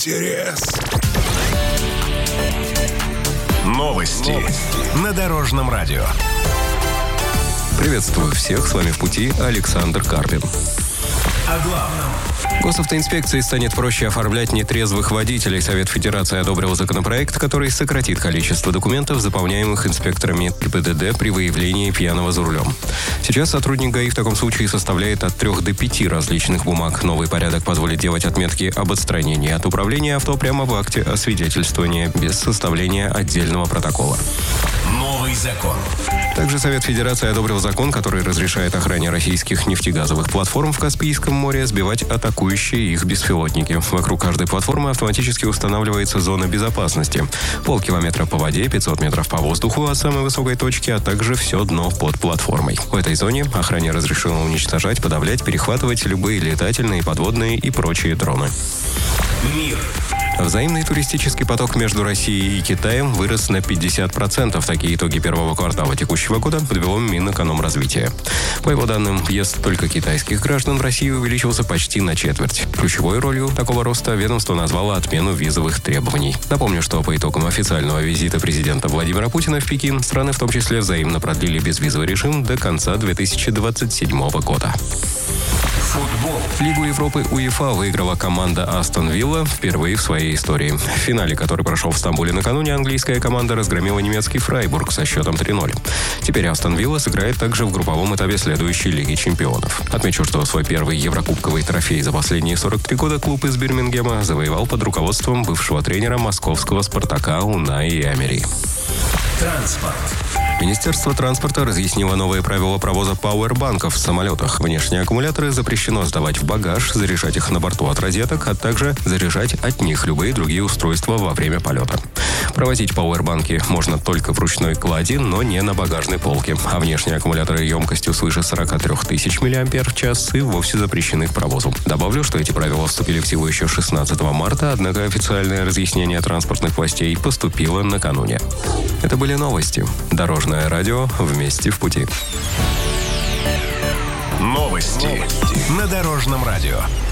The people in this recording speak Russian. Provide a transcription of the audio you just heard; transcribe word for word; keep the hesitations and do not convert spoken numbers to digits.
интерес. Новости на Дорожном радио. Приветствую всех, с вами в пути Александр Карпин. О главном. Госавтоинспекции станет проще оформлять нетрезвых водителей. Совет Федерации одобрил законопроект, который сократит количество документов, заполняемых инспекторами ГИБДД при выявлении пьяного за рулем. Сейчас сотрудник ГАИ в таком случае составляет от трех до пяти различных бумаг. Новый порядок позволит делать отметки об отстранении от управления авто прямо в акте освидетельствования, без составления отдельного протокола. Новый закон. Также Совет Федерации одобрил закон, который разрешает охране российских нефтегазовых платформ в Каспийском море сбивать атакующие их беспилотники. Вокруг каждой платформы автоматически устанавливается зона безопасности. Полкилометра по воде, пятьсот метров по воздуху от самой высокой точки, а также все дно под платформой. В этой зоне охране разрешено уничтожать, подавлять, перехватывать любые летательные, подводные и прочие дроны. Мир. Взаимный туристический поток между Россией и Китаем вырос на пятьдесят процентов. Такие итоги первого квартала текущего года подвело Минэкономразвития. По его данным, въезд только китайских граждан в Россию увеличился почти на четверть. Ключевой ролью такого роста ведомство назвало отмену визовых требований. Напомню, что по итогам официального визита президента Владимира Путина в Пекин страны в том числе взаимно продлили безвизовый режим до конца две тысячи двадцать седьмого года. Футбол. Лигу Европы УЕФА выиграла команда Астон Вилла впервые в своей истории. В финале, который прошел в Стамбуле накануне, английская команда разгромила немецкий Фрайбург со счетом три ноль. Теперь Астон Вилла сыграет также в групповом этапе следующей Лиги Чемпионов. Отмечу, что свой первый еврокубковый трофей за последние сорок три года клуб из Бирмингема завоевал под руководством бывшего тренера московского «Спартака» Унаи Эмери. Транспорт. Министерство транспорта разъяснило новые правила провоза пауэрбанков в самолетах. Внешние аккумуляторы запрещено сдавать в багаж, заряжать их на борту от розеток, а также заряжать от них любые другие устройства во время полета. Провозить пауэрбанки можно только в ручной клади, но не на багажной полке. А внешние аккумуляторы емкостью свыше сорок три тысячи миллиампер-час и вовсе запрещены к провозу. Добавлю, что эти правила вступили в силу еще шестнадцатого марта, однако официальное разъяснение транспортных властей поступило накануне. Это были новости. Дорожное радио. Вместе в пути. Новости на Дорожном радио.